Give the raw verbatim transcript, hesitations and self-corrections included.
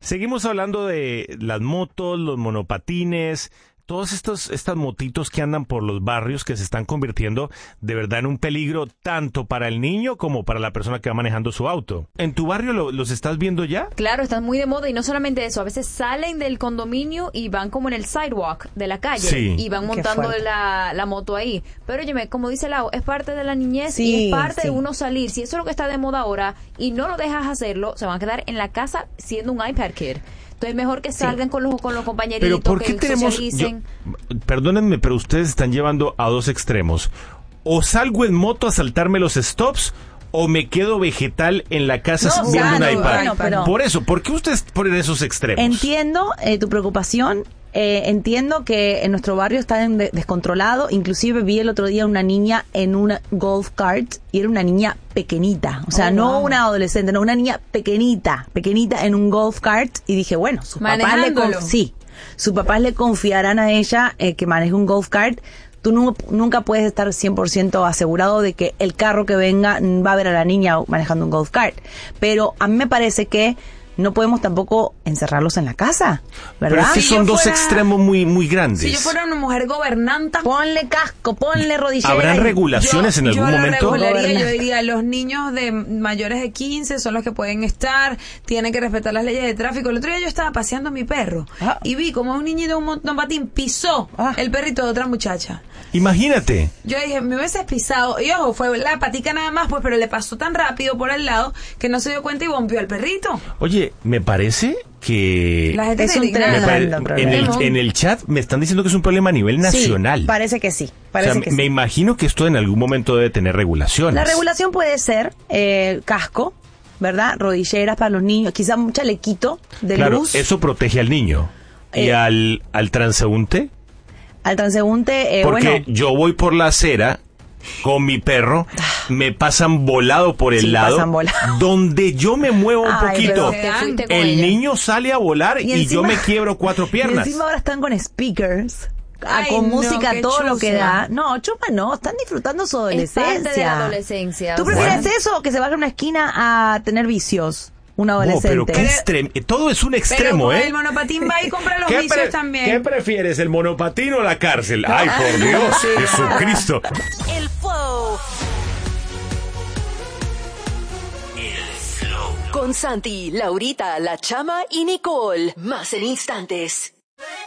Seguimos hablando de las motos, los monopatines, todos estos estas motitos que andan por los barrios que se están convirtiendo de verdad en un peligro tanto para el niño como para la persona que va manejando su auto. ¿En tu barrio lo, los estás viendo ya? Claro, están muy de moda y no solamente eso, a veces salen del condominio y van como en el sidewalk de la calle Sí. y van montando la, la moto ahí. Pero óyeme, como dice Lau, es parte de la niñez Sí, y es parte sí. de uno salir. Si eso es lo que está de moda ahora y no lo dejas hacerlo, se van a quedar en la casa siendo un iPad kid. Entonces mejor que salgan sí. con los con los compañeritos, pero ¿por qué que tenemos, socialicen. Yo, perdónenme, pero ustedes están llevando a dos extremos. O salgo en moto a saltarme los stops, o me quedo vegetal en la casa no, viendo claro, un iPad. bueno, pero Por eso, ¿por qué ustedes ponen esos extremos? Entiendo eh, tu preocupación. Eh, entiendo que en nuestro barrio está en de- descontrolado. Inclusive vi el otro día una niña en una golf cart y era una niña pequeñita. O sea, Oh, no wow. una adolescente, no, una niña pequeñita, pequeñita en un golf cart. Y dije, bueno, sus papás le, Manejándolo. conf- sí, sus papás le confiarán a ella eh, que maneje un golf cart. Tú nu- nunca puedes estar cien por ciento asegurado de que el carro que venga mm, va a ver a la niña manejando un golf cart. Pero a mí me parece que no podemos tampoco encerrarlos en la casa, Pero ¿verdad? es que Si son yo dos fuera- extremos muy, muy grandes. Si yo fuera una mujer gobernanta, Ponle casco, ponle rodillera. ¿Habrán y- regulaciones yo, en algún yo lo momento? regularía, yo Gobernante. diría, los niños de mayores de quince son los que pueden estar, tienen que respetar las leyes de tráfico. El otro día yo estaba paseando a mi perro Ah. y vi como un niñito de un monopatín pisó Ah. el perrito de otra muchacha. Imagínate. Yo dije, me hubieses pisado, y ojo, fue la patica nada más, pues, pero le pasó tan rápido por el lado que no se dio cuenta y bombeó al perrito. Oye, me parece que... La gente Es está un indignada. me pare- tremendo en, el, problema. en el chat me están diciendo que es un problema a nivel nacional. Sí, parece que sí. O Parece sea, que me sí. imagino que esto en algún momento debe tener regulaciones. La regulación puede ser eh, casco, ¿verdad? Rodilleras para los niños, quizá un chalequito de Claro, luz. eso protege al niño. ¿Y Eh, al, al transeúnte? Al transeúnte, eh, Porque bueno, yo voy por la acera con mi perro, me pasan volado por el Sí, lado, pasan volado. donde yo me muevo un Ay, poquito. pero Te fuiste con El ella. niño sale a volar y, Y yo encima- me quiebro cuatro y piernas. encima ahora están con speakers. ah, Ay, con no, música, qué todo lo que chusa. da. No, chupa no, están disfrutando su Es adolescencia. parte de la adolescencia. ¿Tú o sea. prefieres eso o que se vaya a una esquina a tener vicios? Un No, adolescente. pero qué extremo. Todo es un Pero extremo, con ¿eh? el monopatín va y compra los ¿Qué, vicios pre- también. ¿Qué prefieres, el monopatín o la cárcel? Ay, por Dios, Jesucristo. El Flow. El Flow. Con Santi, Laurita, La Chama y Nicole. Más en instantes.